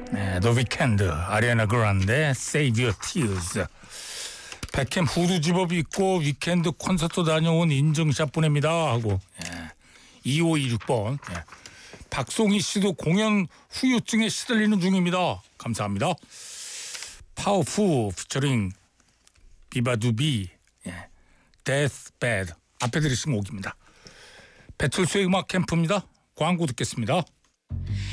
네, The Weeknd, 아리아나 그란데, Save Your Tears. 백햄 후드 집업 입고 위켄드 콘서트 다녀온 인증샷 보냅니다 하고 2526번 박송희 씨도 공연 후유증에 시달리는 중입니다. 감사합니다. 파워푸 피처링 비바두비 Death Bed 앞에 들으신 곡입니다. 배틀수의 음악 캠프입니다. 광고 듣겠습니다.